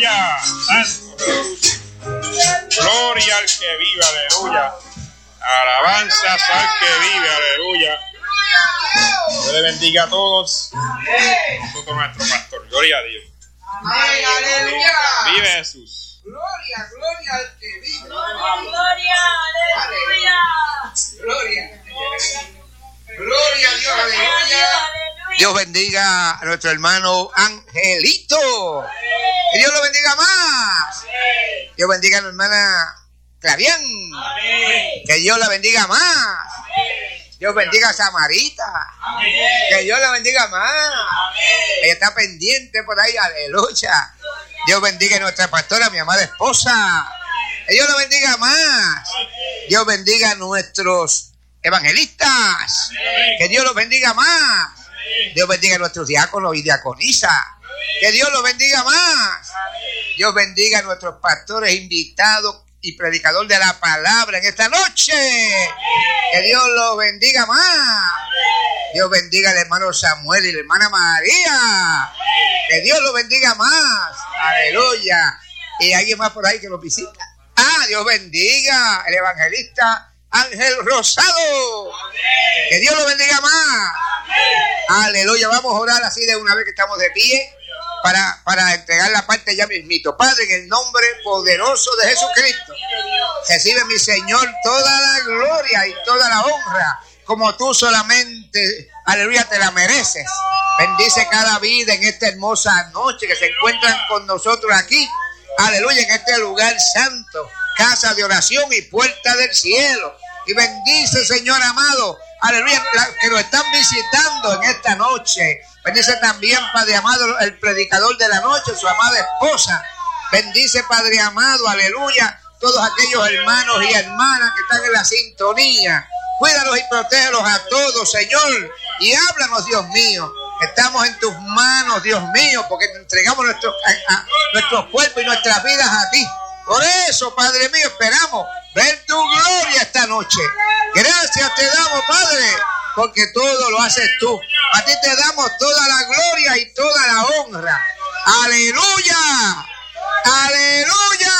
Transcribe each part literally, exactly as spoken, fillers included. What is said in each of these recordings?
aleluya. Gloria al que vive, aleluya. Alabanzas al que vive, aleluya. Dios le bendiga a todos. Nosotros, nuestro pastor. Gloria a Dios. Amén, aleluya. Vive Jesús. Gloria, gloria al que vive. Gloria, aleluya. Gloria. Gloria a Dios, aleluya. Dios bendiga a nuestro hermano Angelito. Que Dios lo bendiga más. Dios bendiga a la hermana Clavián. Que Dios la bendiga más. Dios bendiga a Samarita. Que Dios la bendiga más. Ella está pendiente por ahí, aleluya. Dios bendiga a nuestra pastora, mi amada esposa. Que Dios la bendiga más. Dios bendiga a nuestros evangelistas. Que Dios los bendiga más. Dios bendiga a nuestros diáconos y diaconisas. Que Dios los bendiga más. Dios bendiga a nuestros pastores invitados y predicador de la palabra en esta noche. Que Dios los bendiga más. Dios bendiga al hermano Samuel y la hermana María. Que Dios los bendiga más. Aleluya. Y alguien más por ahí que los visita. Ah, Dios bendiga al evangelista Ángel Rosado. Que Dios lo bendiga más. Aleluya. Vamos a orar así de una vez que estamos de pie. Para, para entregar la parte ya mismito. Padre, en el nombre poderoso de Jesucristo, recibe, mi Señor, toda la gloria y toda la honra, como tú solamente, aleluya, te la mereces. Bendice cada vida en esta hermosa noche que se encuentran con nosotros aquí, aleluya, en este lugar santo, casa de oración y puerta del cielo. Y bendice, Señor amado, aleluya, que nos están visitando en esta noche. Bendice también, Padre amado, el predicador de la noche, su amada esposa. Bendice, Padre amado, aleluya, todos aquellos hermanos y hermanas que están en la sintonía. Cuídalos y protégelos a todos, Señor. Y háblanos, Dios mío. Estamos en tus manos, Dios mío, porque te entregamos nuestros, a, a, nuestros cuerpos y nuestras vidas a ti. Por eso, Padre mío, esperamos ver tu gloria esta noche. Gracias te damos, Padre, porque todo lo haces tú. A ti te damos toda la gloria y toda la honra. ¡Aleluya! ¡Aleluya!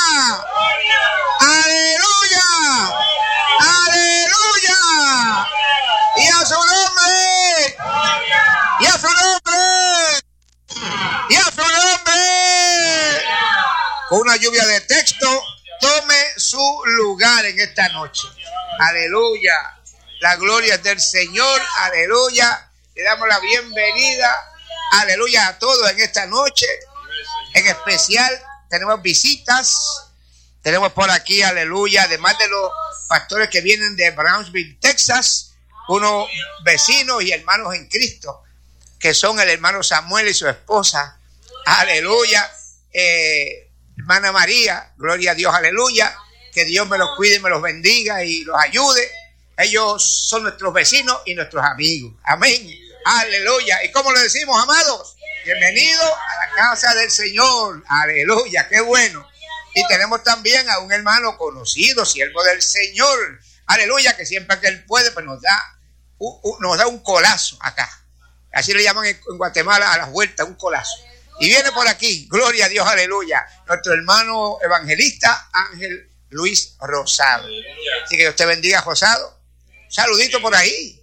¡Aleluya! ¡Aleluya! ¡Y a su nombre! ¡Y a su nombre! ¡Y a su nombre! Con una lluvia de texto, tome su lugar en esta noche. ¡Aleluya! La gloria es del Señor. ¡Aleluya! Le damos la bienvenida, aleluya, a todos en esta noche. En especial tenemos visitas, tenemos por aquí, aleluya, además de los pastores que vienen de Brownsville, Texas, unos vecinos y hermanos en Cristo, que son el hermano Samuel y su esposa, aleluya, eh, hermana María, gloria a Dios, aleluya, que Dios me los cuide, me los bendiga y los ayude. Ellos son nuestros vecinos y nuestros amigos, amén. Aleluya. ¿Y cómo le decimos, amados? Bienvenido a la casa del Señor. Aleluya, qué bueno. Y tenemos también a un hermano conocido, siervo del Señor. Aleluya, que siempre que él puede, pues nos da un, un, nos da un colazo acá. Así le llaman en, en Guatemala a las vueltas, un colazo. Y viene por aquí, gloria a Dios, aleluya, nuestro hermano evangelista Ángel Luis Rosado. Así que Dios te bendiga, Rosado. Saludito por ahí.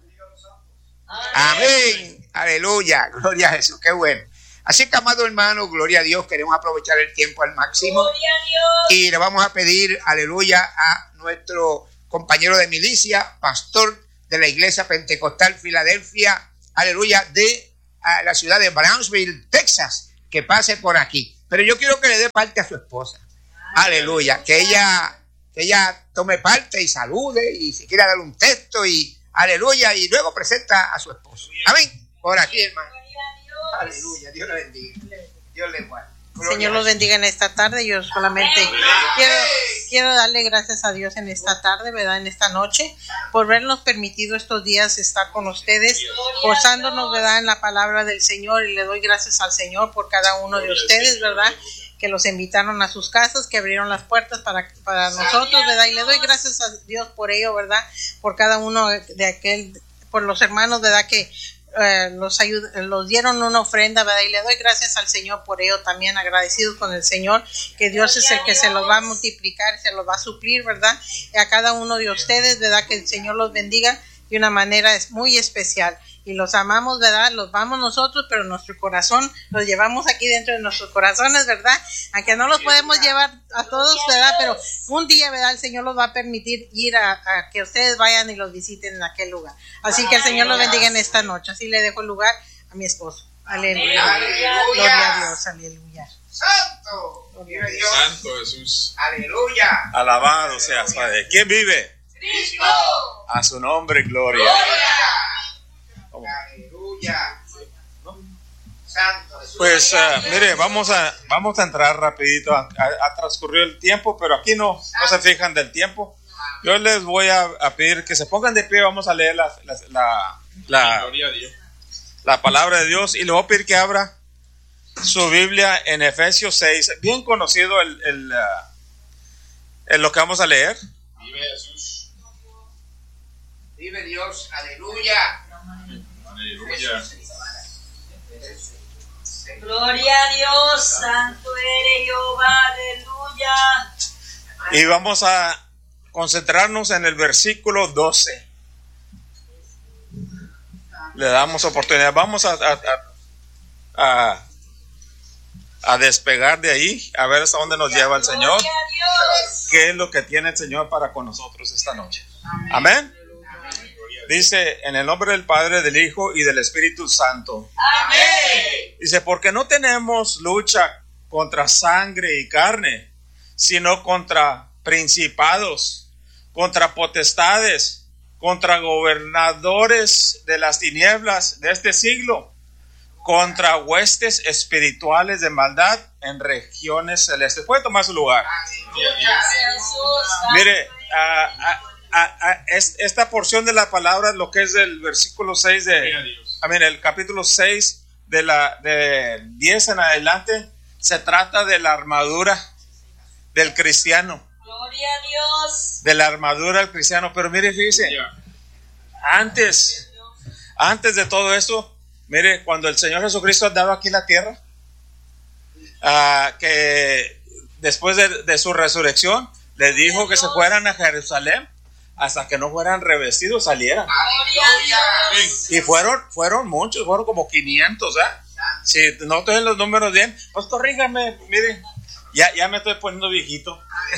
Amén, aleluya, gloria a Jesús, qué bueno. Así que, amado hermano, gloria a Dios, queremos aprovechar el tiempo al máximo y le vamos a pedir, aleluya, a nuestro compañero de milicia, pastor de la Iglesia Pentecostal Filadelfia, aleluya, de a la ciudad de Brownsville, Texas, que pase por aquí. Pero yo quiero que le dé parte a su esposa, aleluya, que ella, que ella tome parte y salude y si quiere dar un texto y aleluya, y luego presenta a su esposo. Amén. Por aquí, hermano. Aleluya. Dios le bendiga. Dios le guarde. Señor los bendiga en esta tarde. Yo solamente quiero, quiero darle gracias a Dios en esta tarde, ¿verdad? En esta noche, por vernos permitido estos días estar con ustedes, gozándonos, ¿verdad? En la palabra del Señor. Y le doy gracias al Señor por cada uno de ustedes, ¿verdad? Que los invitaron a sus casas, que abrieron las puertas para, para nosotros, ¿verdad? Y le doy gracias a Dios por ello, ¿verdad? Por cada uno de aquel, por los hermanos, ¿verdad? Que eh, los, ayud- los dieron una ofrenda, ¿verdad? Y le doy gracias al Señor por ello también, agradecido con el Señor, que Dios es el que se los va a multiplicar, se los va a suplir, ¿verdad? Y a cada uno de ustedes, ¿verdad? Que el Señor los bendiga de una manera muy especial. Y los amamos, ¿verdad? Los vamos nosotros, pero nuestro corazón los llevamos aquí dentro de nuestros corazones, ¿verdad? Aunque no los podemos llevar a todos, ¿verdad? Pero un día, ¿verdad? El Señor los va a permitir ir a, a que ustedes vayan y los visiten en aquel lugar. Así que el Señor los bendiga en esta noche. Así le dejo el lugar a mi esposo. Aleluya. Gloria a Dios, aleluya. Santo. Vive Dios. Santo Jesús. Aleluya. Alabado sea su Padre. ¿Quién vive? Cristo. A su nombre, gloria. Aleluya. Santo Jesús. Pues uh, mire, vamos a vamos a entrar rapidito. Ha, ha transcurrido el tiempo, pero aquí no, no se fijan del tiempo. Yo les voy a, a pedir que se pongan de pie. Vamos a leer la, la, la, la, Gloria a Dios. la palabra de Dios. Y le voy a pedir que abra su Biblia en Efesios seis. Bien conocido el, el, uh, el lo que vamos a leer. Vive Jesús. Vive Dios. Aleluya. Aleluya. Gloria a Dios, santo eres Jehová, aleluya. Y vamos a concentrarnos en el versículo doce. Le damos oportunidad. Vamos a, a, a, a, a despegar de ahí, a ver hasta dónde nos lleva el Señor. Gloria a Dios. ¿Qué es lo que tiene el Señor para con nosotros esta noche? Amén. Dice, en el nombre del Padre, del Hijo y del Espíritu Santo. Amén. Dice, porque no tenemos lucha contra sangre y carne, sino contra principados, contra potestades, contra gobernadores de las tinieblas de este siglo, contra huestes espirituales de maldad en regiones celestes. Puede tomar su lugar. Jesús, Mire, a, a, a, a, es, esta porción de la palabra, lo que es del versículo seis de, a mí, el capítulo seis de la de diez en adelante, se trata de la armadura del cristiano, gloria a Dios. de la armadura del cristiano. Pero mire, fíjese, antes, antes de todo eso, mire, cuando el Señor Jesucristo andaba aquí en la tierra, uh, que después de, de su resurrección, le dijo que se fueran a Jerusalén hasta que no fueran revestidos, salieran. Gloria a Dios. Y fueron, fueron muchos, fueron como quinientos, ¿eh? Si no estoy en los números bien, pues corríjame, mire, ya, ya me estoy poniendo viejito.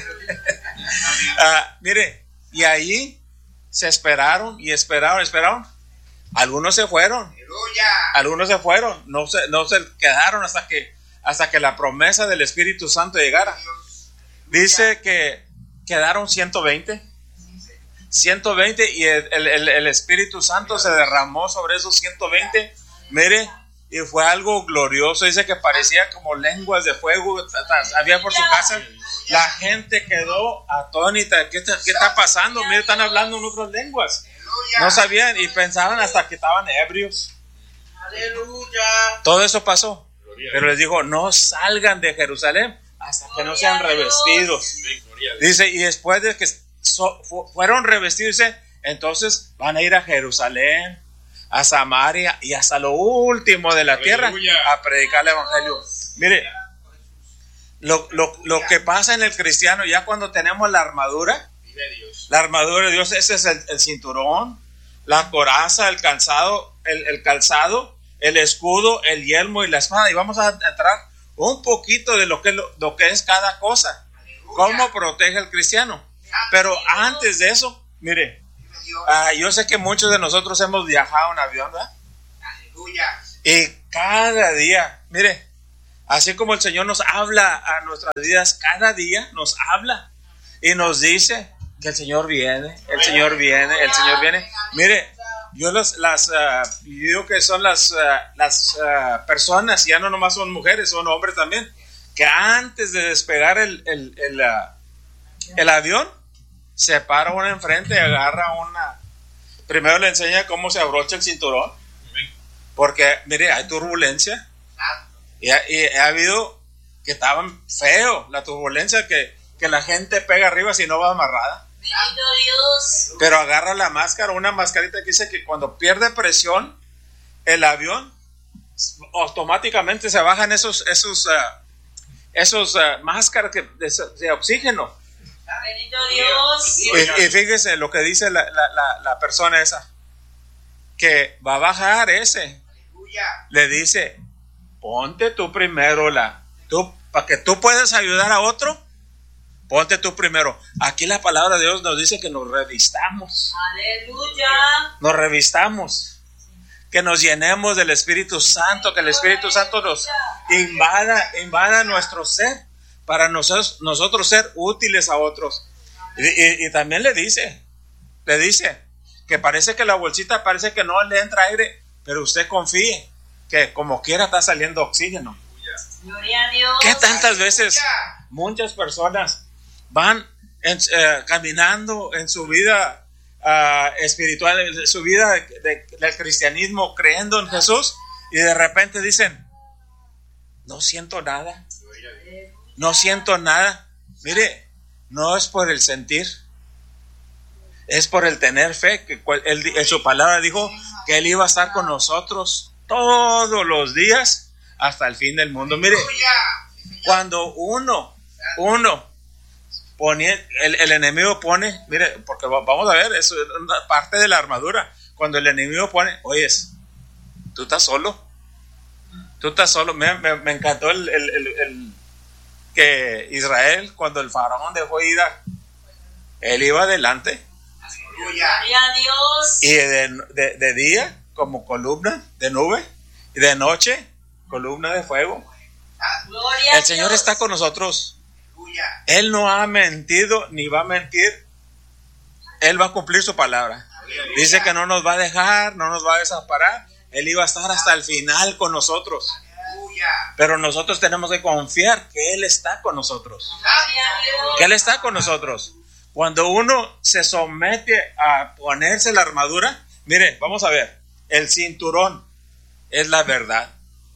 uh, mire, y ahí se esperaron y esperaron, esperaron. Algunos se fueron, Aleluya. algunos se fueron, no se, no se quedaron hasta que, hasta que la promesa del Espíritu Santo llegara. Dice que quedaron ciento veinte. ciento veinte y el, el, el Espíritu Santo se derramó sobre esos ciento veinte. Mire, y fue algo glorioso. Dice que parecía como lenguas de fuego. Había por su casa. La gente quedó atónita. ¿Qué está, qué está pasando? Mire, están hablando en otras lenguas. No sabían y pensaban hasta que estaban ebrios. Aleluya. Todo eso pasó. Pero les dijo, no salgan de Jerusalén hasta que no sean revestidos. Dice, y después de que so, fu, fueron revestidos, dice, entonces van a ir a Jerusalén, a Samaria y hasta lo último de la tierra a predicar el evangelio. Mire, lo, lo, lo que pasa en el cristiano, ya cuando tenemos la armadura, la armadura de Dios, ese es el, el cinturón, la coraza, el calzado, el, el calzado, el escudo, el yelmo y la espada. Y vamos a entrar un poquito de lo que, lo, lo que es cada cosa, cómo protege el cristiano. Pero antes de eso, mire, uh, yo sé que muchos de nosotros hemos viajado en avión, ¿verdad? Aleluya. Y cada día, mire, así como el Señor nos habla a nuestras vidas, cada día nos habla y nos dice que el Señor viene, el Señor viene, el Señor viene. Mire, yo las, las uh, digo que son las, uh, las uh, personas, ya no nomás son mujeres, son hombres también, que antes de despegar el, el, el, uh, el avión, se para una enfrente y agarra una. Primero le enseña cómo se abrocha el cinturón, porque mire, hay turbulencia y ha, y ha habido que estaban feo la turbulencia, que, que la gente pega arriba si no va amarrada. Bendito Dios. Pero agarra la máscara, una mascarita que dice que cuando pierde presión el avión, automáticamente se bajan esos, esos, uh, esos uh, máscaras que, de, de oxígeno. Bendito Dios. Y, y fíjese lo que dice la, la, la, la persona esa, que va a bajar ese. Le dice, ponte tú primero la, tú, para que tú puedas ayudar a otro, ponte tú primero. Aquí la palabra de Dios nos dice que nos revistamos. Aleluya. Nos revistamos. Que nos llenemos del Espíritu Santo, que el Espíritu Santo nos invada, invada nuestro ser, para nosotros, nosotros ser útiles a otros. Y, y, y también le dice, le dice, que parece que la bolsita parece que no le entra aire, pero usted confíe, que como quiera está saliendo oxígeno. Gloria a Dios. ¿Qué tantas veces muchas personas van en, eh, caminando en su vida Uh, espiritual, en su vida de, de, del cristianismo, creyendo en Jesús, y de repente dicen, no siento nada, no siento nada? Mire, no es por el sentir, es por el tener fe, que él, en su palabra dijo que Él iba a estar con nosotros todos los días hasta el fin del mundo. Mire, cuando uno, uno Pone, el, el enemigo pone, mire, porque vamos a ver, eso es una parte de la armadura. Cuando el enemigo pone, oyes, tú estás solo, tú estás solo. Me, me, me encantó el, el, el, el que Israel, cuando el faraón dejó ir a, él iba adelante. Gloria a Dios. Y de, de, de día, como columna de nube, y de noche, columna de fuego. Gloria El Señor Dios. está con nosotros. Él no ha mentido ni va a mentir. Él va a cumplir su palabra. Dice que no nos va a dejar, no nos va a desamparar. Él iba a estar hasta el final con nosotros. Pero nosotros tenemos que confiar que Él está con nosotros. Que Él está con nosotros. Cuando uno se somete a ponerse la armadura, mire, vamos a ver, el cinturón es la verdad.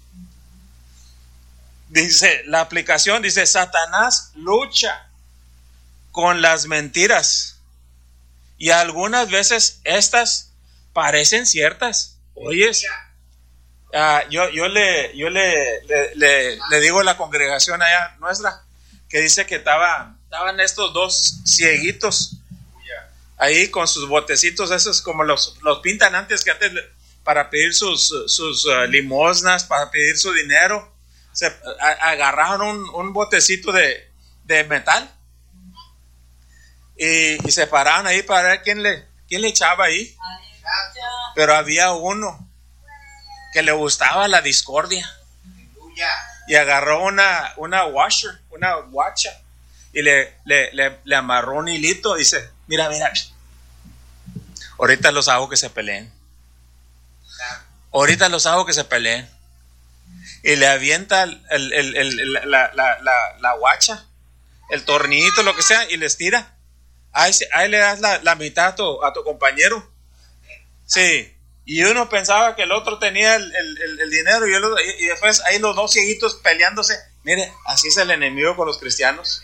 Dice, la aplicación dice, Satanás lucha con las mentiras y algunas veces estas parecen ciertas. Oyes, uh, yo, yo, le, yo le, le, le, le digo a la congregación allá nuestra que dice que estaba, estaban estos dos cieguitos ahí con sus botecitos, esos como los, los pintan antes, que antes para pedir sus, sus uh, limosnas, para pedir su dinero. Se a, agarraron un, un botecito de, de metal y, y se pararon ahí para ver quién le, quién le echaba ahí. Pero había uno que le gustaba la discordia y agarró una, una washer, una guacha, y le, le, le, le amarró un hilito. Dice, mira, mira, ahorita los hago que se peleen, ahorita los hago que se peleen. Y le avienta el, el, el, el, la, la, la, la guacha, el tornillito, lo que sea, y les tira. Ahí, ahí le das la, la mitad a tu, a tu compañero. Sí. Y uno pensaba que el otro tenía el, el, el dinero y, el otro, y, y después ahí los dos cieguitos peleándose. Mire, así es el enemigo con los cristianos.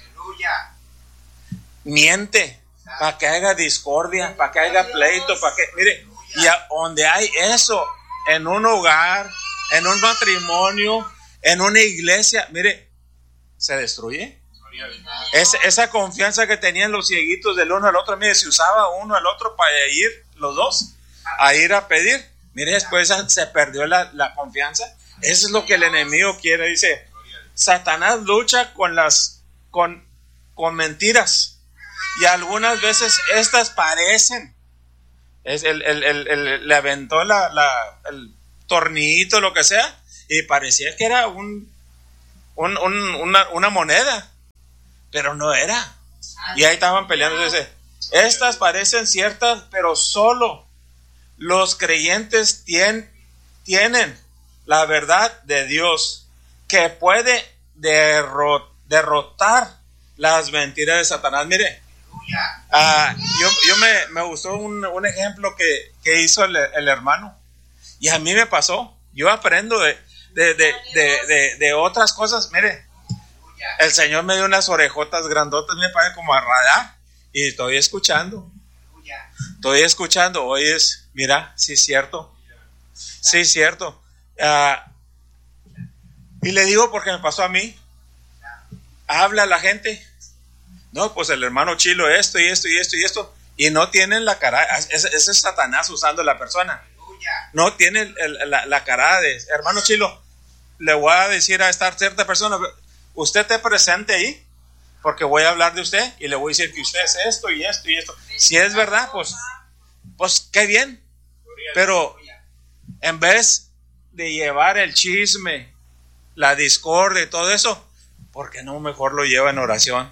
Miente para que haya discordia, para que haya pleito, para que, mire, y a donde hay eso, en un hogar, en un matrimonio, en una iglesia, mire, se destruye. Es, esa confianza que tenían los cieguitos del uno al otro, mire, se usaba uno al otro para ir, los dos, a ir a pedir. Mire, después se perdió la, la confianza. Eso es lo que el enemigo quiere. Dice, Satanás lucha con las, con, con mentiras. Y algunas veces estas parecen. Es el, el, el, el, le aventó la, la, el tornillito, lo que sea, y parecía que era un, un, un una, una moneda, pero no era. Y ahí estaban peleando. Dice, estas parecen ciertas, pero solo los creyentes tien, tienen la verdad de Dios, que puede derro, derrotar las mentiras de Satanás. Mire, uh, yo, yo me, me gustó un, un ejemplo que, que hizo el, el hermano. Y a mí me pasó. Yo aprendo de, de, de, de, de, de otras cosas. Mire, el Señor me dio unas orejotas grandotas, me parece como a radar. Y estoy escuchando. Estoy escuchando. Oyes, mira, sí es cierto. Sí, cierto. Uh, y le digo porque me pasó a mí. Habla la gente. No, pues el hermano Chilo esto y esto y esto y esto. Y no tienen la cara. Ese, ese es Satanás usando a la persona. No tiene el, el, la, la cara de hermano Chilo. Le voy a decir a esta cierta persona, usted esté presente ahí, porque voy a hablar de usted y le voy a decir que usted es esto y esto y esto. Si es verdad, pues, pues qué bien. Pero en vez de llevar el chisme, la discordia y todo eso, ¿por qué no mejor lo lleva en oración?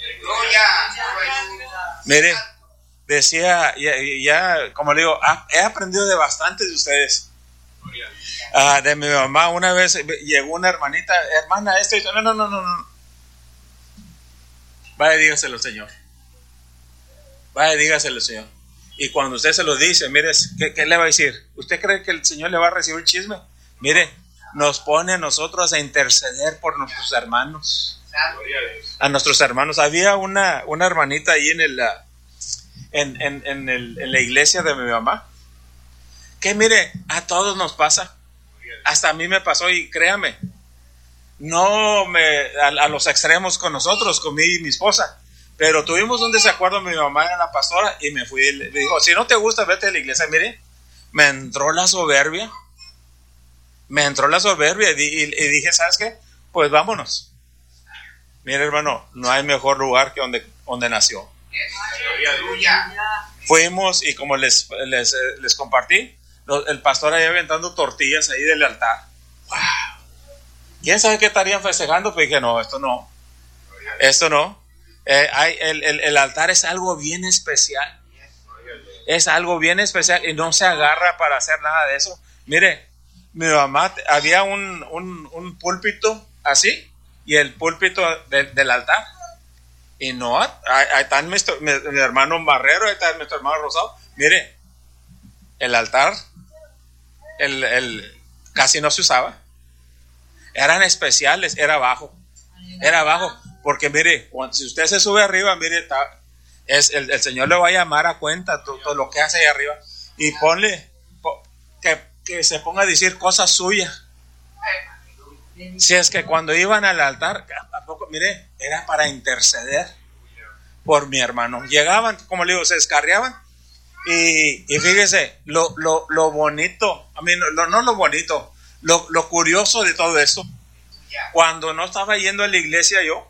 Mire, decía, ya, ya como le digo, he aprendido de bastantes de ustedes. Uh, de mi mamá, una vez llegó una hermanita, hermana, esto y esto. No, no, no, no, no. Vaya, dígaselo, Señor. Vaya, dígaselo, Señor. Y cuando usted se lo dice, mire, ¿qué, qué le va a decir? ¿Usted cree que el Señor le va a recibir el chisme? Mire, nos pone a nosotros a interceder por nuestros hermanos. A nuestros hermanos. Había una, una hermanita ahí en, el, en, en, en, el, en la iglesia de mi mamá. Que mire, a todos nos pasa. Hasta a mí me pasó y créame, no me a, a los extremos con nosotros, con mí y mi esposa. Pero tuvimos un desacuerdo, mi mamá era la pastora y me fui, le dijo, si no te gusta, vete a la iglesia. Mire, me entró la soberbia. Me entró la soberbia y, y, y dije, ¿sabes qué? Pues vámonos. Mire, hermano, no hay mejor lugar que donde, donde nació. Fuimos y como les, les, les compartí, el pastor ahí aventando tortillas ahí del altar. ¡Wow! ¿Quién sabe qué estarían festejando? Pues dije, no, esto no. Esto no. Eh, hay, el, el, el altar es algo bien especial. Es algo bien especial y no se agarra para hacer nada de eso. Mire, mi mamá, había un, un, un púlpito así y el púlpito de, del altar. Y no, ahí, ahí está mi, mi, mi hermano Barrero, ahí está mi hermano Rosado. Mire, el altar el, el, casi no se usaba. Eran especiales, era bajo. Era bajo, porque mire, cuando, si usted se sube arriba, mire, está, es, el, el Señor le va a llamar a cuenta todo, todo lo que hace ahí arriba. Y ponle, po, que, que se ponga a decir cosas suyas. Si es que cuando iban al altar, ¿a poco? Mire, era para interceder por mi hermano. Llegaban, como le digo, se descarriaban. Y, y fíjese, lo, lo, lo bonito, a mí no, no, no lo bonito, lo, lo curioso de todo esto, cuando no estaba yendo a la iglesia yo,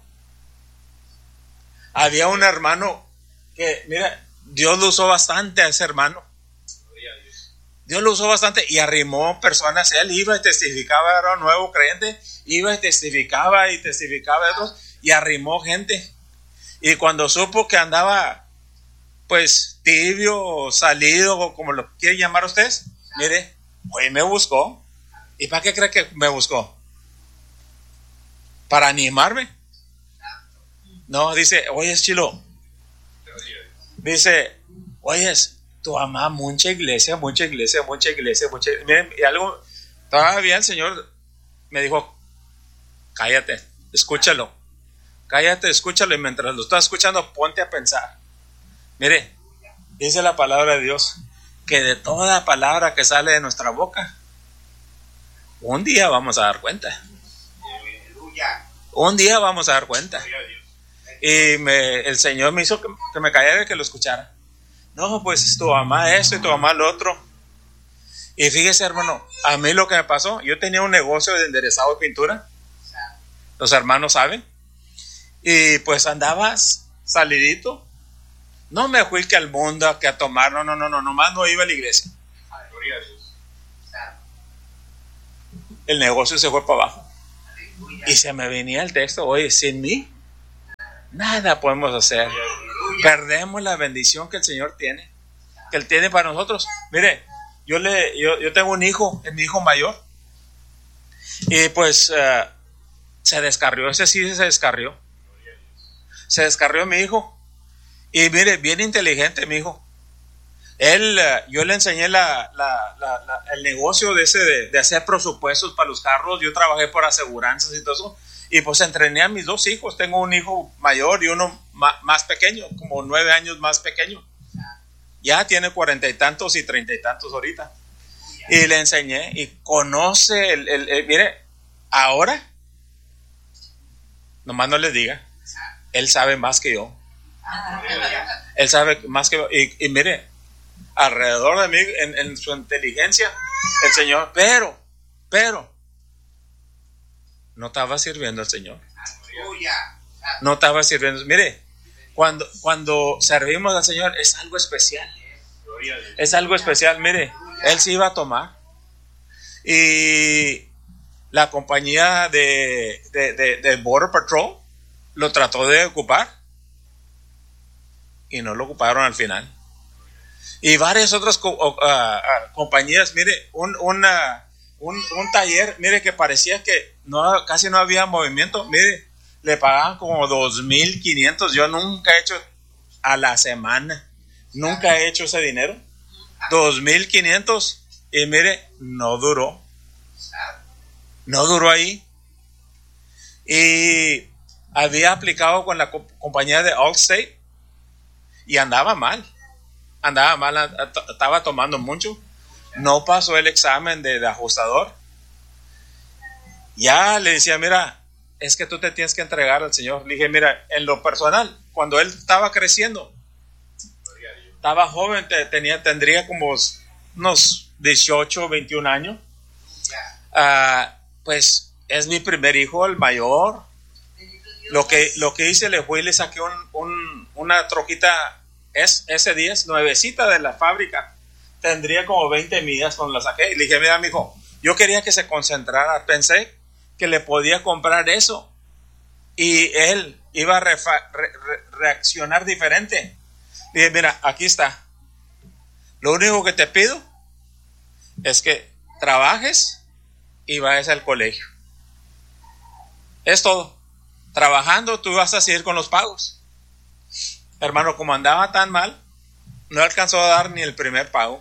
había un hermano que, mira, Dios lo usó bastante a ese hermano. Dios lo usó bastante y arrimó personas. Él iba y testificaba, era un nuevo creyente, iba y testificaba y testificaba a otros y arrimó gente. Y cuando supo que andaba pues tibio o salido o como lo quieren llamar ustedes, mire, hoy me buscó. ¿Y para qué cree que me buscó? ¿Para animarme? No, dice, oye, Chilo, dice, oye, tu mamá, mucha iglesia, mucha iglesia, mucha iglesia, mucha iglesia. Miren, y algo, todavía el Señor me dijo, cállate, escúchalo, cállate, escúchalo, y mientras lo estás escuchando, ponte a pensar. Mire, dice la palabra de Dios que de toda palabra que sale de nuestra boca, un día vamos a dar cuenta. Un día vamos a dar cuenta. Y me, el Señor me hizo que, que me callara y que lo escuchara. No, pues tu mamá esto y tu mamá lo otro. Y fíjese, hermano, a mí lo que me pasó, yo tenía un negocio de enderezado de pintura. Los hermanos saben. Y pues andabas salidito. No me fui que al mundo, que a tomar, no, no, no, no, nomás no iba a la iglesia. El negocio se fue para abajo. Y se me venía el texto, oye, sin mí, nada podemos hacer. Perdemos la bendición que el Señor tiene, que Él tiene para nosotros. Mire, yo, le, yo, yo tengo un hijo, es mi hijo mayor. Y pues uh, se descarrió, ese sí se descarrió. Se descarrió mi hijo. Y mire, bien inteligente mi hijo. Él, yo le enseñé la, la, la, la, el negocio de ese de, de hacer presupuestos para los carros. Yo trabajé por aseguranzas y todo eso. Y pues entrené a mis dos hijos. Tengo un hijo mayor y uno ma, más pequeño, como nueve años más pequeño. Ya tiene cuarenta y tantos y treinta y tantos ahorita. Y le enseñé y conoce el, el, el mire, ahora, nomás no le diga, él sabe más que yo. Él sabe más que yo. Y, y mire, alrededor de mí, en, en su inteligencia, el Señor, pero, pero, no estaba sirviendo al Señor. No estaba sirviendo. Mire, cuando, cuando servimos al Señor es algo especial. Es algo especial. Mire, él se iba a tomar. Y la compañía de, de, de, de Border Patrol lo trató de ocupar. Y no lo ocuparon al final. Y varias otras co- uh, uh, compañías, mire, un, una, un, un taller, mire, que parecía que no, casi no había movimiento, mire, le pagaban como dos mil quinientos. Yo nunca he hecho a la semana, nunca he hecho ese dinero, dos mil quinientos, y mire, no duró, no duró ahí. Y había aplicado con la co- compañía de Allstate y andaba mal. Andaba mal, estaba tomando mucho, no pasó el examen de, de ajustador. Ya le decía, mira, es que tú te tienes que entregar al Señor. Le dije, mira, en lo personal, cuando él estaba creciendo, estaba joven, te, tenía, tendría como unos dieciocho, veintiún años. Uh, pues es mi primer hijo, el mayor. Lo que, lo que hice, le fui y le saqué un, un, una troquita es ese diez, nuevecita de la fábrica, tendría como veinte millas cuando la saqué, y le dije, mira, mijo, yo quería que se concentrara, pensé que le podía comprar eso y él iba a refa- re- re- reaccionar diferente. Le dije, mira, aquí está, lo único que te pido es que trabajes y vayas al colegio, es todo. Trabajando tú vas a seguir con los pagos. Hermano, como andaba tan mal, no alcanzó a dar ni el primer pago.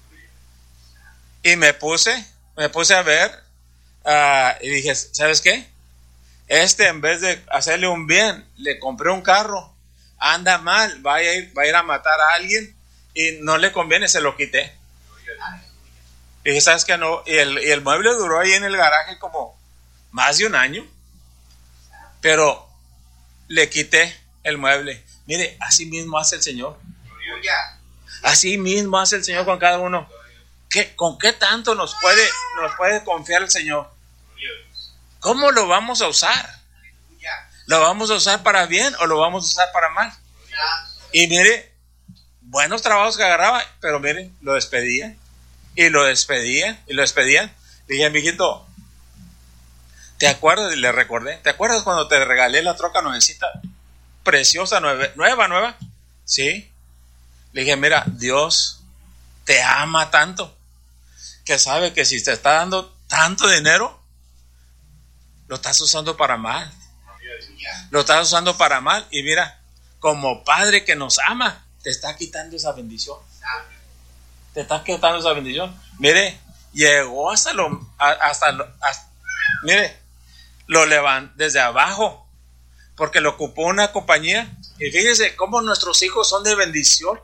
Y me puse, me puse a ver, uh, y dije, ¿sabes qué? Este, en vez de hacerle un bien, le compré un carro, anda mal, va a ir, va a ir a matar a alguien, y no le conviene, se lo quité. Y dije, ¿sabes qué? No, y el, y el mueble duró ahí en el garaje como más de un año, pero le quité el mueble. Mire, así mismo hace el Señor. Así mismo hace el Señor con cada uno. ¿Qué, ¿Con qué tanto nos puede, nos puede confiar el Señor? ¿Cómo lo vamos a usar? ¿Lo vamos a usar para bien o lo vamos a usar para mal? Y mire, buenos trabajos que agarraba, pero mire, lo despedían. Y lo despedían, y lo despedían. Le dije, mijito, ¿te acuerdas? Y le recordé, ¿te acuerdas cuando te regalé la troca nuevecita? Preciosa, nueva, nueva, nueva. Sí. Le dije, mira, Dios te ama tanto que sabe que si te está dando tanto dinero, lo estás usando para mal. Lo estás usando para mal. Y mira, como Padre que nos ama, te está quitando esa bendición. Te está quitando esa bendición. Mire, llegó hasta lo, hasta lo, hasta, mire, lo levantó desde abajo, porque lo ocupó una compañía. Y fíjese cómo nuestros hijos son de bendición.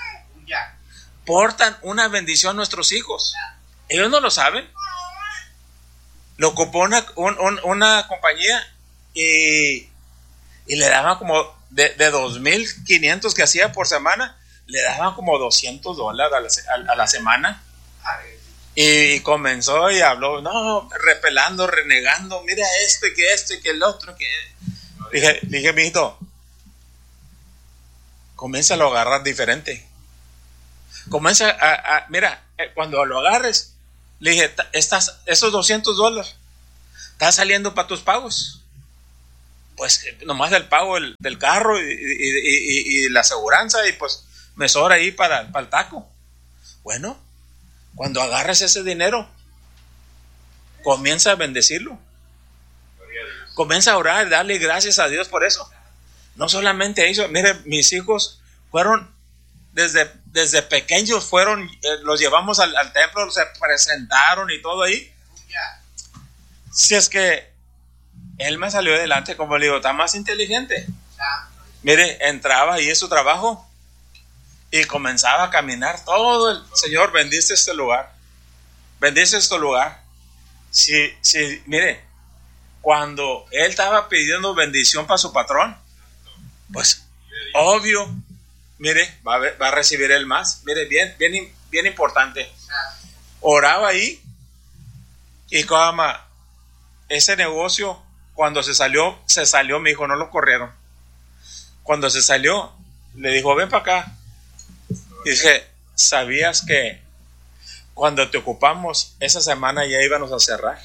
Portan una bendición nuestros hijos. Ellos no lo saben. Lo ocupó una, un, un, una compañía y, y le daban como de, de dos mil quinientos que hacía por semana, le daban como doscientos dólares a la, a, a la semana. Y comenzó y habló, no, repelando, renegando, mira esto y que esto y que el otro. Que... Dije, dije, mijito, comienza a lo agarrar diferente. Comienza a, a, mira, cuando lo agarres, le dije, estás, esos doscientos dólares, está saliendo para tus pagos. Pues nomás el pago del, del carro y, y, y, y la aseguranza, y pues me sobra ahí para, para el taco. Bueno, cuando agarres ese dinero, comienza a bendecirlo. Comienza a orar, darle gracias a Dios por eso. No solamente eso, mire, mis hijos fueron, desde, desde pequeños fueron, eh, los llevamos al, al templo, se presentaron y todo ahí. Si es que él me salió adelante, como le digo, está más inteligente. Mire, entraba ahí en su trabajo y comenzaba a caminar. Todo el Señor bendice este lugar. bendice este lugar. Si, si, mire, cuando él estaba pidiendo bendición para su patrón, pues obvio, mire, va a, ver, va a recibir él más. Mire, bien, bien, bien importante. Oraba ahí y como ese negocio, cuando se salió, se salió, mi hijo, no lo corrieron. Cuando se salió, le dijo, ven para acá. Y dije, ¿sabías que cuando te ocupamos, esa semana ya íbamos a cerrar?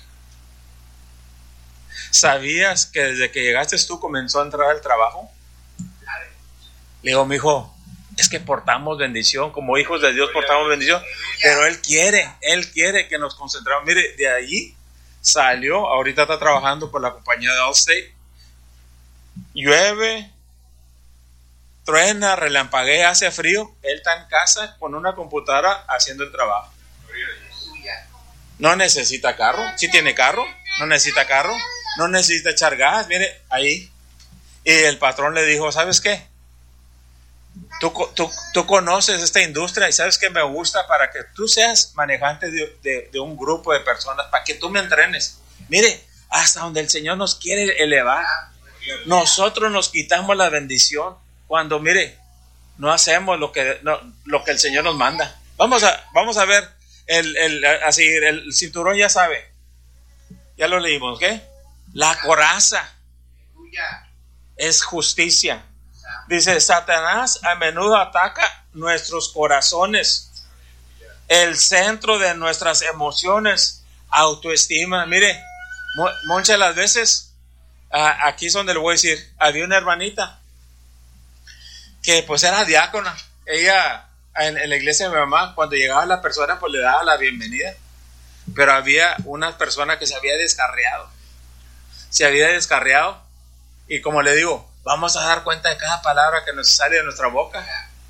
¿Sabías que desde que llegaste tú comenzó a entrar el trabajo? Le digo, mi hijo, es que portamos bendición, como hijos de Dios portamos bendición, pero Él quiere, Él quiere que nos concentremos. Mire, de ahí salió, ahorita está trabajando por la compañía de Allstate. Llueve, truena, relampaguea, hace frío, él está en casa con una computadora haciendo el trabajo. No necesita carro, sí tiene carro, no necesita carro, no necesita echar gas, mire, ahí. Y el patrón le dijo, ¿sabes qué? Tú, tú, tú conoces esta industria y sabes que me gusta para que tú seas manejante de, de, de un grupo de personas, para que tú me entrenes. Mire, hasta donde el Señor nos quiere elevar. Nosotros nos quitamos la bendición cuando, mire, no hacemos lo que, no, lo que el Señor nos manda. Vamos a, vamos a ver, el, el, a seguir, el cinturón ya sabe. Ya lo leímos, ¿qué? La coraza es justicia. Dice, Satanás a menudo ataca nuestros corazones, el centro de nuestras emociones, autoestima. Mire, mu- muchas de las veces, a, aquí es donde le voy a decir, había una hermanita que pues era diácona. Ella en, en la iglesia de mi mamá, cuando llegaba la persona pues le daba la bienvenida, pero había una persona que se había descarriado, se había descarriado y como le digo, vamos a dar cuenta de cada palabra que nos sale de nuestra boca.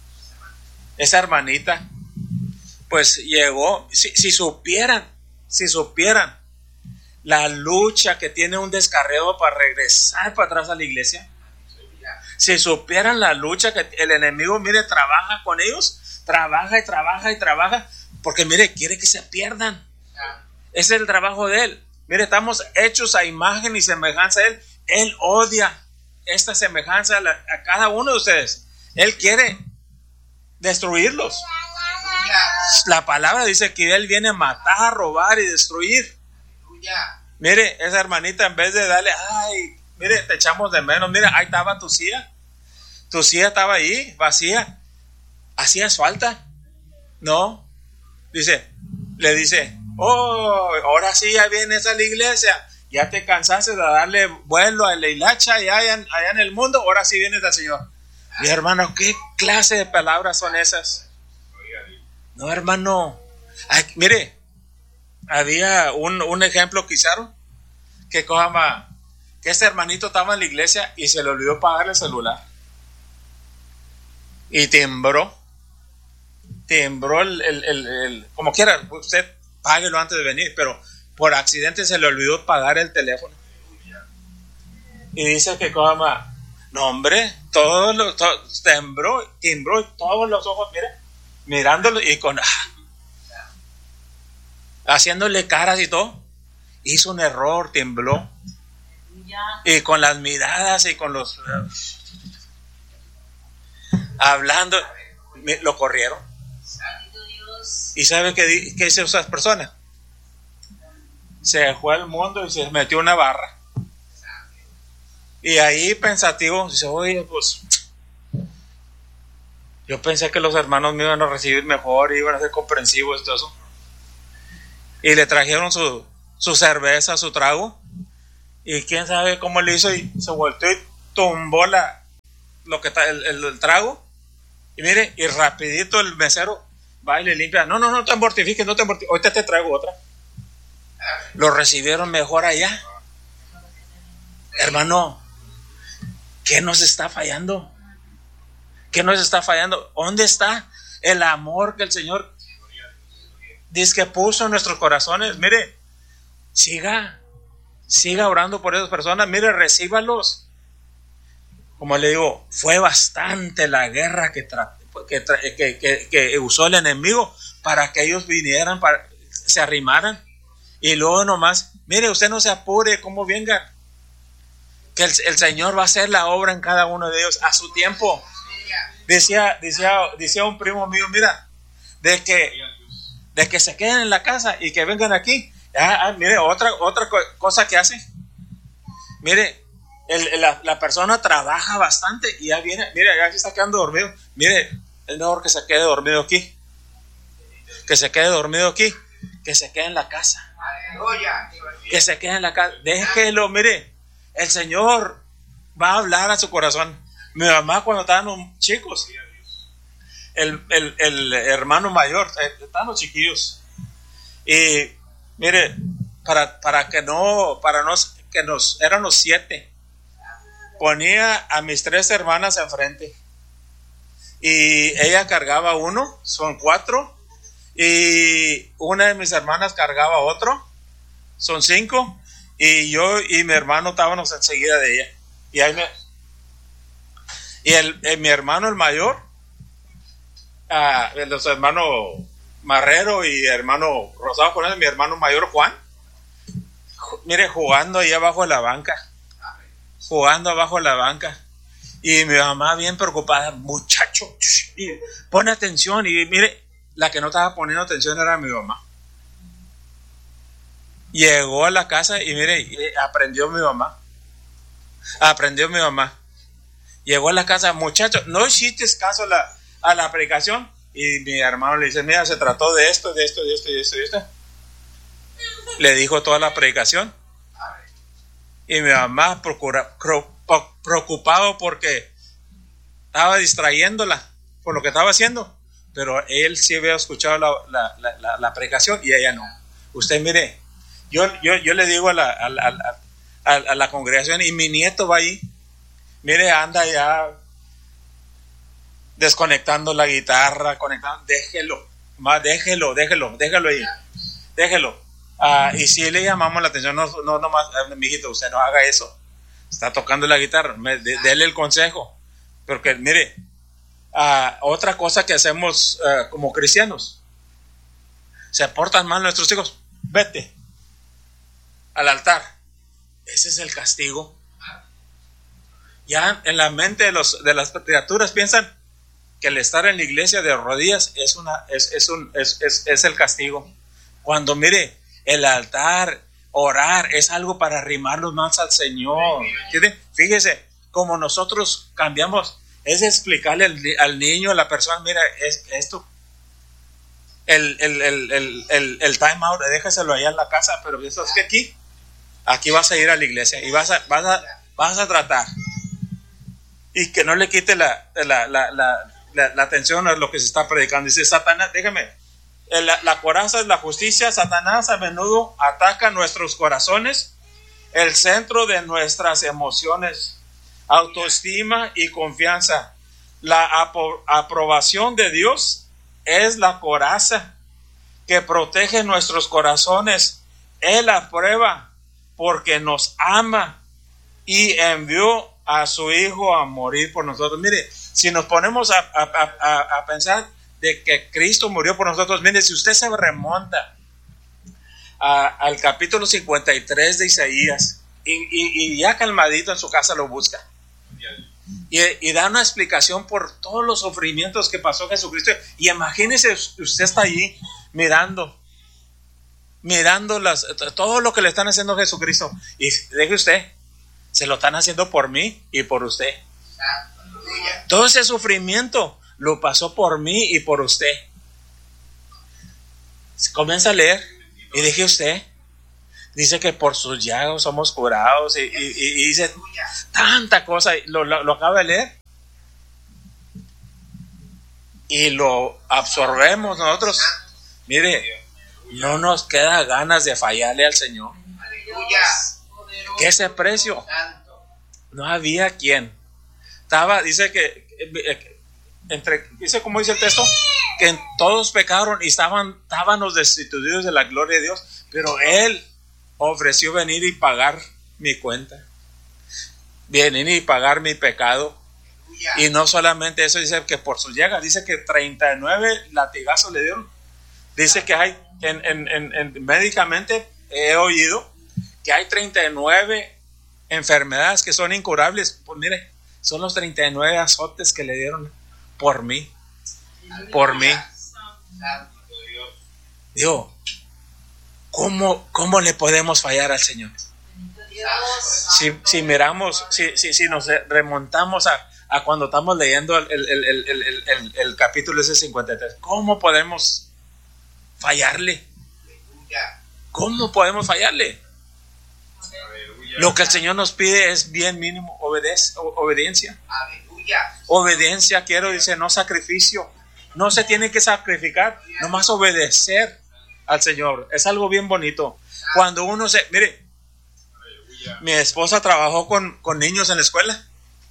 Esa hermanita, pues llegó, si, si supieran, si supieran la lucha que tiene un descarriado para regresar para atrás a la iglesia, si supieran la lucha que el enemigo, mire, trabaja con ellos, trabaja y trabaja y trabaja, porque mire, quiere que se pierdan. Ese es el trabajo de él. Mire, estamos hechos a imagen y semejanza de él. Él odia esta semejanza a, la, a cada uno de ustedes. Él quiere destruirlos. La palabra dice que él viene a matar, robar y destruir. Mire, esa hermanita, en vez de darle, ay, mire, te echamos de menos, mire, ahí estaba tu silla. Tu silla estaba ahí, vacía. ¿Hacías falta? No. Dice, le dice, oh, ahora sí ya vienes a la iglesia. Ya te cansaste de darle vuelo a la hilacha y allá, allá en el mundo, ahora sí vienes al Señor. Mi hermano, ¿qué clase de palabras son esas? No, hermano. Ay, mire, había un, un ejemplo que hicieron, que, cojama, que ese hermanito estaba en la iglesia y se le olvidó pagar el celular. Y timbró. Timbró el, el, el, el como quiera, usted páguelo antes de venir, pero por accidente se le olvidó pagar el teléfono. Y dice que cojama, no hombre, todos los, todo, tembró, timbró y todos los ojos, mire, mirándolo y con ah, haciéndole caras y todo. Hizo un error, tembló. Y con las miradas y con los uh, hablando, lo corrieron. ¿Y sabe qué, qué hizo esas personas? Se fue al mundo y se metió una barra. Y ahí pensativo, dice, oye, pues yo pensé que los hermanos me iban a recibir mejor, iban a ser comprensivos y todo eso. Y le trajeron su, su cerveza, su trago. Y quién sabe cómo le hizo y se volteó y tumbó la, lo que está, el, el, el trago. Y mire, y rapidito el mesero va y le limpia. No, no, no te mortifiques, no te mortifiques. Ahorita te traigo otra. Lo recibieron mejor allá. Hermano, ¿qué nos está fallando? ¿Qué nos está fallando? ¿Dónde está el amor que el Señor dice que puso en nuestros corazones? Mire, siga, siga orando por esas personas. Mire, recíbalos. Como le digo, fue bastante la guerra que, tra- que, tra- que, que, que usó el enemigo para que ellos vinieran para se arrimaran. Y luego nomás, mire, usted no se apure, como vengan. Que el, el Señor va a hacer la obra en cada uno de ellos a su tiempo. Decía, decía, decía un primo mío, mira, de que, de que se queden en la casa y que vengan aquí. Ah, ah, mire, otra, otra cosa que hace. Mire, el, la, la persona trabaja bastante y ya viene, mire, ya se está quedando dormido. Mire, es mejor que se quede dormido aquí. Que se quede dormido aquí. Que se quede en la casa. Que se quede en la casa. Déjelo, mire. El Señor va a hablar a su corazón. Mi mamá cuando estaban chicos, el, el, el hermano mayor, estaban los chiquillos. Y mire, para, para que no, para nos, que nos, eran los siete, ponía a mis tres hermanas enfrente. Y ella cargaba uno, son cuatro. Y una de mis hermanas cargaba otro, son cinco. Y yo y mi hermano estábamos enseguida de ella. Y ahí me, y el, el, mi hermano el mayor, uh, los hermanos Marrero y hermano Rosado con él, mi hermano mayor Juan, mire, jugando ahí abajo de la banca, jugando abajo de la banca. Y mi mamá bien preocupada, muchacho, y pone atención. Y mire, la que no estaba poniendo atención era mi mamá. Llegó a la casa y mire, aprendió mi mamá. Aprendió mi mamá. Llegó a la casa, muchacho, no hiciste caso a la, a la predicación. Y mi hermano le dice, mira, se trató de esto, de esto, de esto, de esto, de esto. Le dijo toda la predicación. Y mi mamá procura, preocupado porque estaba distrayéndola por lo que estaba haciendo. Pero él sí había escuchado la, la, la, la, la predicación y ella no. Usted mire, yo, yo, yo le digo a la, a, la, a, a la congregación, y mi nieto va ahí, mire, anda ya desconectando la guitarra, conectando, déjelo, más, déjelo, déjelo, déjalo ahí, déjelo. Uh, y si le llamamos la atención, no, no, no más, mijito, usted no haga eso, está tocando la guitarra, me, de, dele el consejo, porque mire, uh, otra cosa que hacemos uh, como cristianos, se portan mal nuestros hijos, vete al altar, ese es el castigo. Ya en la mente de, los, de las criaturas piensan que el estar en la iglesia de rodillas es, una, es, es, un, es, es, es el castigo, cuando mire, el altar, orar, es algo para arrimarnos más al Señor. ¿Entiende? Fíjese, como nosotros cambiamos, es explicarle al, al niño, a la persona, mira, es esto, el, el, el, el, el, el time out, déjaselo allá en la casa, pero eso es que aquí, aquí vas a ir a la iglesia y vas a, vas a, vas a tratar, y que no le quite la, la, la, la, la, la atención a lo que se está predicando. Dice, Satanás, déjame, La, la coraza es la justicia. Satanás a menudo ataca nuestros corazones, el centro de nuestras emociones, autoestima y confianza. La apro- aprobación de Dios es la coraza que protege nuestros corazones. Él aprueba porque nos ama y envió a su Hijo a morir por nosotros. Mire, si nos ponemos a, a, a, a pensar de que Cristo murió por nosotros, mire, si usted se remonta a, al capítulo cincuenta y tres de Isaías, y, y, y ya calmadito en su casa lo busca, y, y da una explicación por todos los sufrimientos que pasó Jesucristo, y imagínese, usted está allí mirando mirando las, todo lo que le están haciendo a Jesucristo, y deje usted, se lo están haciendo por mí y por usted. Todo ese sufrimiento lo pasó por mí y por usted. Comienza a leer y dije, usted dice que por sus llagas somos curados, y, y, y, y dice tanta cosa, lo, lo, lo acaba de leer y lo absorbemos nosotros. Mire, no nos queda ganas de fallarle al Señor. ¿Qué ese precio? No había quien. Estaba, dice que entre, dice como dice el texto, que todos pecaron y estaban, estábamos destituidos de la gloria de Dios, pero Él ofreció venir y pagar mi cuenta, venir y pagar mi pecado. Y no solamente eso, dice que por sus llagas, dice que treinta y nueve latigazos le dieron, Dice que hay, en, en, en, en médicamente he oído que hay treinta y nueve enfermedades que son incurables. Pues mire, son los treinta y nueve azotes que le dieron por mí. Por mí. Digo, ¿cómo, cómo le podemos fallar al Señor? Si, si miramos, si, si, si nos remontamos a, a cuando estamos leyendo el, el, el, el, el, el, el capítulo ese cincuenta y tres, ¿cómo podemos fallarle? ¿Cómo podemos fallarle? Lo que el Señor nos pide es bien mínimo, obedez, obediencia. Obediencia, quiero, dice, no sacrificio. No se tiene que sacrificar, nomás obedecer al Señor. Es algo bien bonito. Cuando uno se, mire, mi esposa trabajó con, con niños en la escuela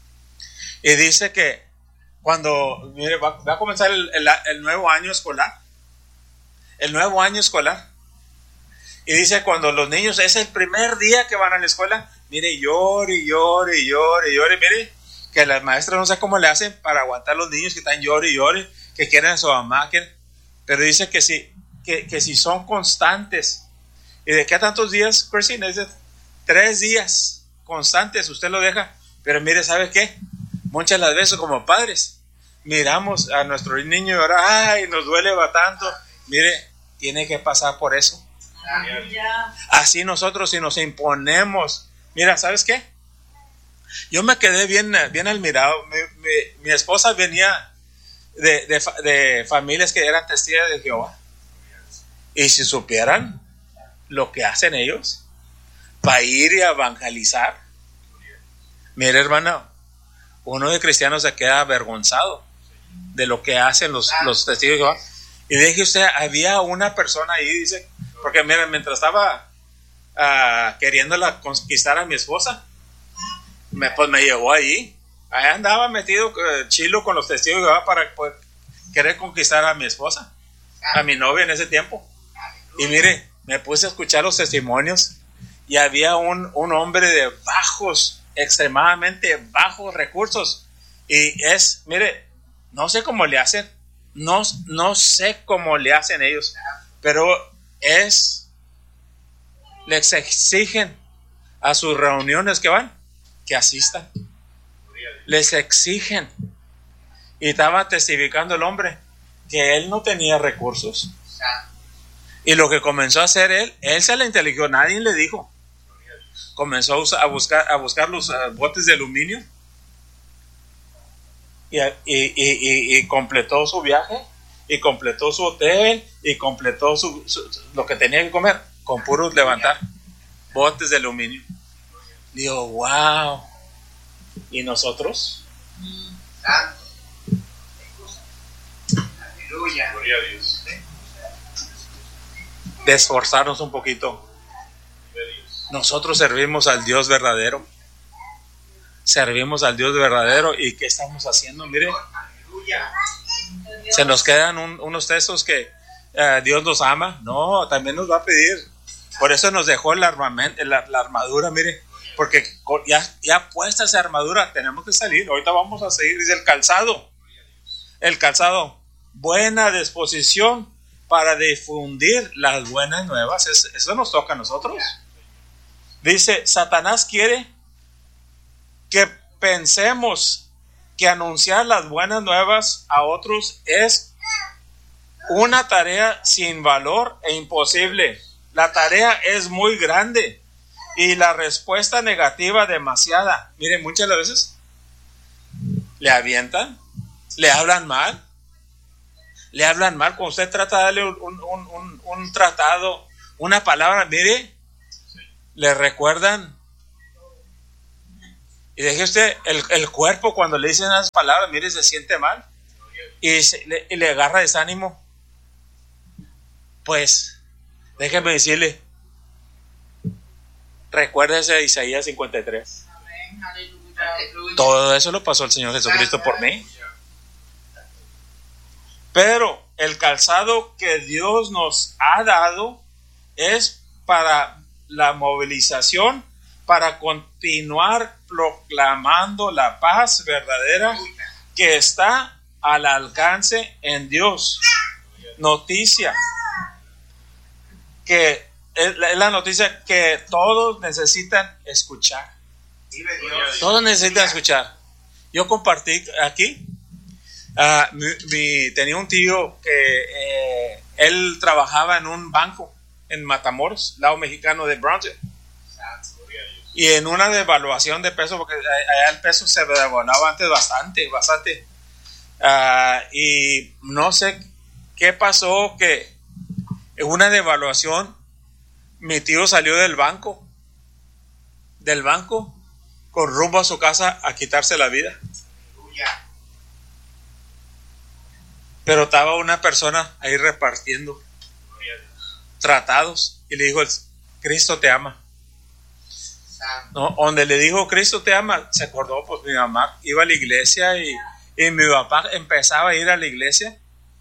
y dice que cuando, mire, va, va a comenzar el, el, el nuevo año escolar, el nuevo año escolar, y dice cuando los niños, es el primer día que van a la escuela, mire, llore, y llore, y llore, y llore, mire, que las maestras no sé cómo le hacen para aguantar a los niños que están llore y llore, que quieren a su mamá, que, pero dice que si, que, que si son constantes, y de qué tantos días, Christine, es de tres días constantes, usted lo deja, pero mire, ¿sabe qué? Muchas las veces como padres, miramos a nuestro niño y ahora, ay, nos duele tanto, mire, tiene que pasar por eso. Así nosotros si nos imponemos, mira, ¿sabes qué? Yo me quedé bien, bien admirado. Mi, mi, mi esposa venía de, de, de familias que eran testigos de Jehová, y si supieran lo que hacen ellos para ir y evangelizar, mire, hermano, uno de cristianos se queda avergonzado de lo que hacen los, los testigos de Jehová. Y deje usted, había una persona ahí, dice, porque mira, mientras estaba uh, queriéndola conquistar a mi esposa, me, pues me llevó ahí. Ahí andaba metido uh, chilo con los testigos de Jehová para pues, querer conquistar a mi esposa, a mi novia en ese tiempo. Y mire, me puse a escuchar los testimonios y había un, un hombre de bajos, extremadamente bajos recursos. Y es, mire, no sé cómo le hacen, no, no sé cómo le hacen ellos, pero es, les exigen a sus reuniones que van, que asistan. Les exigen. Y estaba testificando el hombre que él no tenía recursos. Y lo que comenzó a hacer él, él se le inteligió, nadie le dijo. Comenzó a, usar, a buscar a buscar los uh, botes de aluminio y, y, y, y, y completó su viaje, y completó su hotel, y completó su, su, lo que tenía que comer con puros levantar botes de aluminio. Digo, wow. ¿Y nosotros? Aleluya. Gloria a Dios. De esforzarnos un poquito. Nosotros servimos al Dios verdadero. Servimos al Dios verdadero. ¿Y qué estamos haciendo? Mire, se nos quedan un, unos textos que uh, Dios nos ama. No, también nos va a pedir. Por eso nos dejó el armamento, la, la armadura, mire. Porque ya, ya puesta esa armadura, tenemos que salir. Ahorita vamos a seguir. Dice el calzado. El calzado. Buena disposición para difundir las buenas nuevas. Eso nos toca a nosotros. Dice, Satanás quiere que pensemos que anunciar las buenas nuevas a otros es una tarea sin valor e imposible. La tarea es muy grande y la respuesta negativa demasiada. Miren, muchas veces le avientan, le hablan mal, le hablan mal. Cuando usted trata de darle un, un, un, un tratado, una palabra, mire, le recuerdan. Y deje usted, el, el cuerpo cuando le dicen esas palabras, mire, se siente mal y, se, le, y le agarra desánimo. Pues déjeme decirle, recuérdese de Isaías cincuenta y tres. Todo eso lo pasó el Señor Jesucristo por mí. Pero el calzado que Dios nos ha dado es para la movilización, para continuar proclamando la paz verdadera que está al alcance en Dios. Noticia que es la, es la noticia que todos necesitan escuchar. Todos necesitan escuchar. Yo compartí aquí, uh, mi, mi, tenía un tío que eh, él trabajaba en un banco en Matamoros, lado mexicano de Brownsville. Y en una devaluación de peso, porque allá el peso se devaluaba antes bastante, bastante. Uh, y no sé qué pasó, que en una devaluación mi tío salió del banco, del banco, con rumbo a su casa a quitarse la vida. Pero estaba una persona ahí repartiendo tratados y le dijo: Cristo te ama. No, donde le dijo Cristo te ama, se acordó, pues mi mamá iba a la iglesia y, y mi papá empezaba a ir a la iglesia.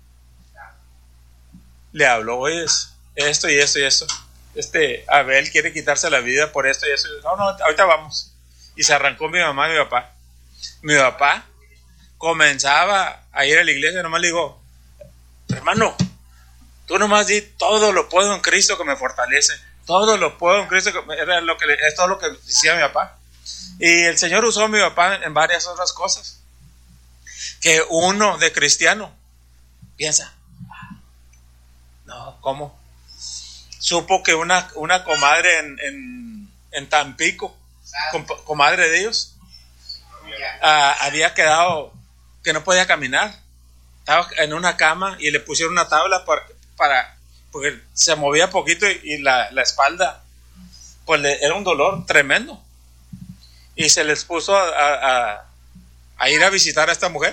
Le habló: oye, esto y esto y esto. Este Abel quiere quitarse la vida por esto y esto. No, no, ahorita vamos. Y se arrancó mi mamá y mi papá. Mi papá comenzaba a ir a la iglesia, nomás le digo: hermano, tú nomás di, todo lo puedo en Cristo que me fortalece. Todo lo puedo en Cristo que me, era lo que le, es todo lo que decía mi papá. Y el Señor usó a mi papá en varias otras cosas. Que uno de cristiano piensa: no, ¿cómo? Supo que una, una comadre en, en, en Tampico, com, comadre de ellos, uh, había quedado que no podía caminar. Estaba en una cama y le pusieron una tabla para, para porque se movía poquito y, y la, la espalda, pues le, era un dolor tremendo. Y se les puso a, a, a ir a visitar a esta mujer.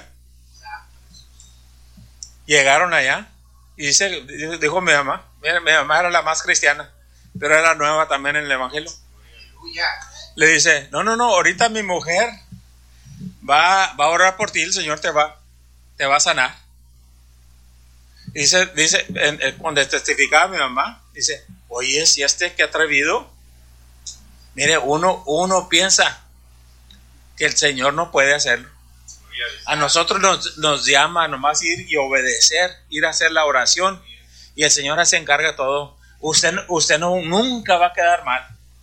Llegaron allá y dice, dijo mi mamá, mira, mi mamá era la más cristiana, pero era nueva también en el evangelio. Le dice: no, no, no, ahorita mi mujer va, va a orar por ti, el Señor te va, te va a sanar. Dice, dice en, en, cuando testificaba mi mamá, dice: oye, si este que atrevido. Mire, uno, uno piensa que el Señor no puede hacerlo. A nosotros nos, nos llama nomás ir y obedecer, ir a hacer la oración, y el Señor se encarga de todo. Usted, usted no, nunca va a quedar mal.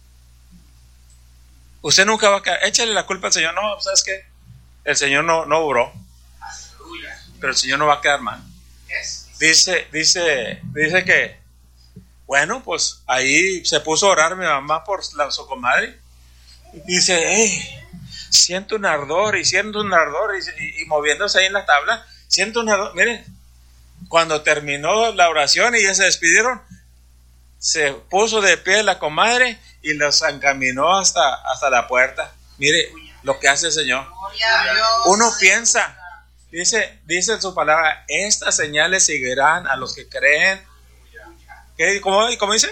Usted nunca va a quedar, échale la culpa al Señor. No, ¿sabes qué? El Señor no, no obró, pero el Señor no va a quedar mal. Dice, dice, dice que, bueno, pues ahí se puso a orar mi mamá por la, su comadre. Dice: hey, siento un ardor y siento un ardor y, y, y moviéndose ahí en la tabla, siento un ardor. Miren, cuando terminó la oración y ya se despidieron, se puso de pie la comadre y los encaminó hasta, hasta la puerta. Mire lo que hace el Señor. Uno piensa, dice, dice en su palabra: estas señales seguirán a los que creen. ¿Qué? ¿Cómo, cómo dice?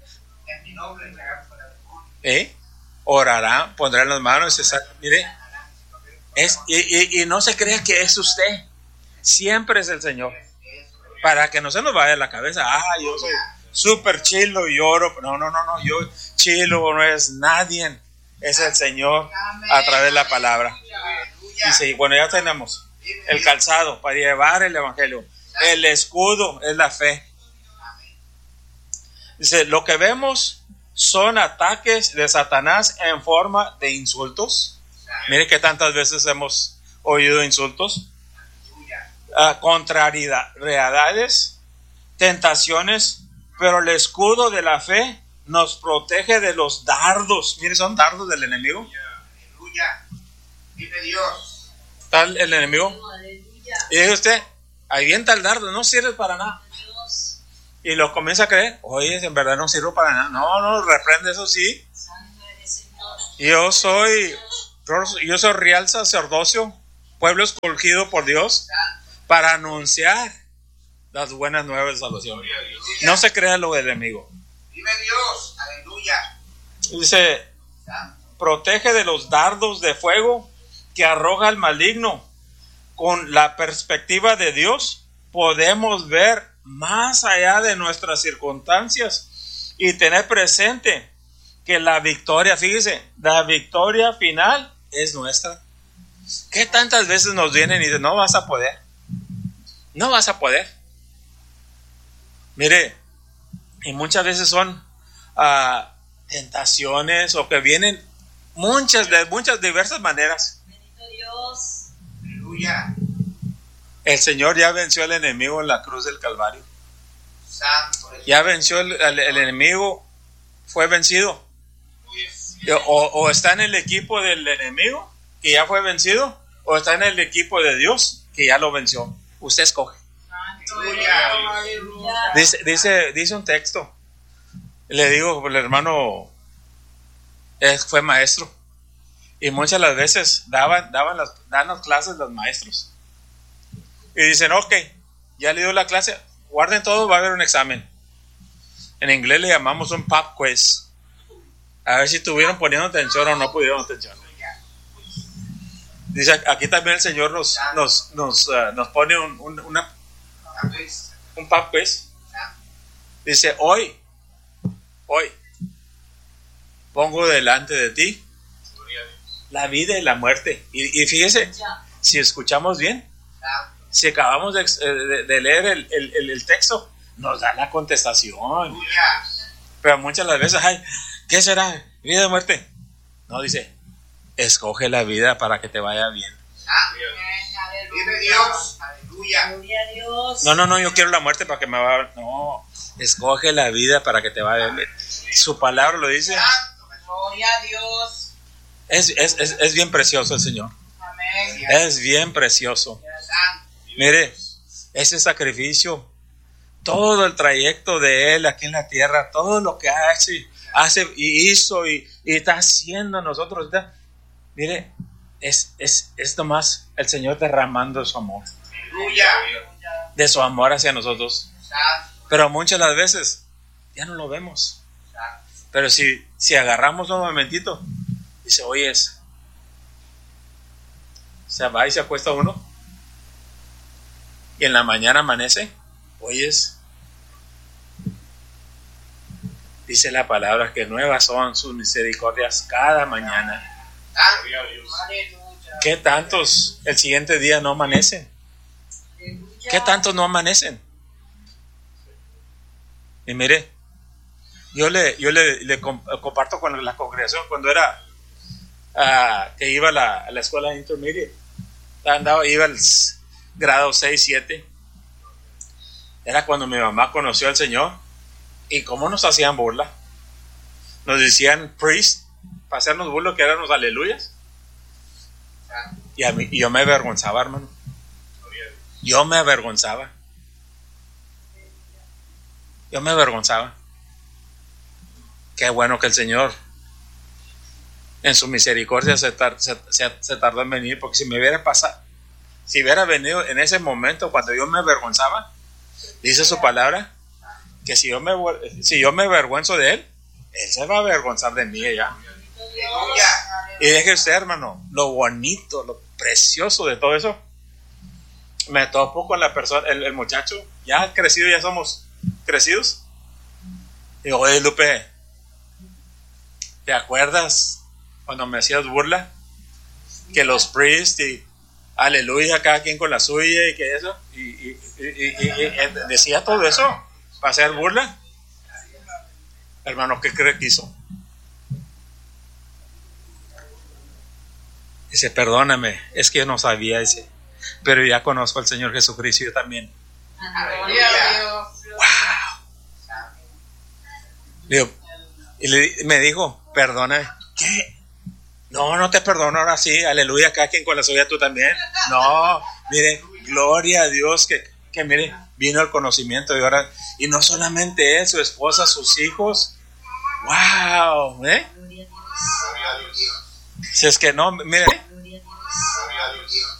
¿Eh? Orarán, pondrán las manos. Esa, mire, es, y, y, y no se crea que es usted, siempre es el Señor, para que no se nos vaya la cabeza. Ah, yo soy súper chilo y oro. No, no, no, no, yo chilo no es nadie, es el Señor a través de la palabra. Dice, bueno, ya tenemos el calzado para llevar el evangelio, el escudo es la fe. Dice, lo que vemos son ataques de Satanás en forma de insultos. Mire que tantas veces hemos oído insultos, uh, contrariedades, tentaciones, pero el escudo de la fe nos protege de los dardos. Mire, son dardos del enemigo. Aleluya. Vive Dios. Está el enemigo. Y dice usted: ahí viene el dardo, no sirve para nada. Y lo comienza a creer: oye, en verdad no sirve para nada. No, no, reprende eso, sí. Yo soy, yo soy real sacerdocio, pueblo escogido por Dios, para anunciar las buenas nuevas de salvación. No se crea lo del enemigo. Vive Dios, aleluya. Dice: protege de los dardos de fuego que arroja el maligno. Con la perspectiva de Dios podemos ver más allá de nuestras circunstancias y tener presente que la victoria, fíjese, la victoria final es nuestra. ¿Qué tantas veces nos vienen y dicen: no vas a poder? No vas a poder. Mire, Y muchas veces son uh, tentaciones o que vienen muchas de muchas diversas maneras. Bendito Dios. Aleluya. El Señor ya venció al enemigo en la cruz del Calvario. Santo. Ya venció el, el, el enemigo, fue vencido. O, o está en el equipo del enemigo, que ya fue vencido, o está en el equipo de Dios, que ya lo venció. Usted escoge. Aleluya. Dice, dice, dice un texto. Le digo, el hermano eh, fue maestro. Y muchas las veces daban, daban las, dan las clases los maestros. Y dicen, ok, ya le dio la clase, guarden todo, va a haber un examen. En inglés le llamamos un pop quiz. A ver si estuvieron poniendo atención o no pudieron atención. Dice, aquí también el Señor nos, nos, nos, uh, nos pone un, un, una, un pop quiz. Dice, hoy, hoy, pongo delante de ti la vida y la muerte. Y, y fíjese, si escuchamos bien, si acabamos de, de, de leer el, el, el texto, nos da la contestación. Pero muchas las veces, ay, ¿qué será? ¿Vida o muerte? No, dice, escoge la vida para que te vaya bien. Vive Dios. Aleluya. Gloria a Dios. No, no, no, yo quiero la muerte para que me vaya bien. No, escoge la vida para que te vaya bien. Su palabra lo dice. Gloria a Dios. Es, es, es, es bien precioso el Señor. Amén. Es bien precioso. Mire, ese sacrificio, todo el trayecto de Él aquí en la tierra, todo lo que hace, hace y hizo y, y está haciendo nosotros, ¿está? Mire, es, es, es nomás el Señor derramando su amor, Aleluya. de su amor hacia nosotros. Pero muchas las veces ya no lo vemos. Pero si, si agarramos un momentito, dice, oyes, se va y se acuesta uno, y en la mañana amanece, oyes, dice la palabra que nuevas son sus misericordias cada mañana. ¿Qué tantos el siguiente día no amanecen? ¿Qué tantos no amanecen? Y mire, yo le, yo le, le comparto con la congregación cuando era uh, que iba a la, a la escuela intermedia, andaba, iba al grado seis, siete. Era cuando mi mamá conoció al Señor. Y cómo nos hacían burla. Nos decían priest, para hacernos burla, que eran los aleluyas. Y, a mí, y yo me avergonzaba, hermano. Yo me avergonzaba. Yo me avergonzaba. Qué bueno que el Señor, en su misericordia, se, tar, se, se, se tardó en venir, porque si me hubiera pasado, si hubiera venido en ese momento cuando yo me avergonzaba, dice su palabra, que si yo me, si yo me avergüenzo de Él, Él se va a avergonzar de mí ya. Y deje usted, hermano, lo bonito, lo precioso de todo eso. Me topo con la persona, el, el muchacho, ya crecido, ya somos crecidos. Digo, oye, Lupe, ¿te acuerdas cuando me hacías burla? Que los priests y aleluya, cada quien con la suya y que eso. Y, y, y, y, y, y decía todo eso para hacer burla. Hermano, ¿qué cree que hizo? Dice, perdóname, es que yo no sabía ese, pero ya conozco al Señor Jesucristo, yo también. Wow. Digo, y le, me dijo, perdóname. ¿Qué? No, no te perdono, ahora sí, aleluya, cada quien con la suya, tú también. No, mire, gloria a Dios que, que mire, vino el conocimiento y ahora, y no solamente él, su esposa, sus hijos. Wow, ¿eh? Si es que no, mire,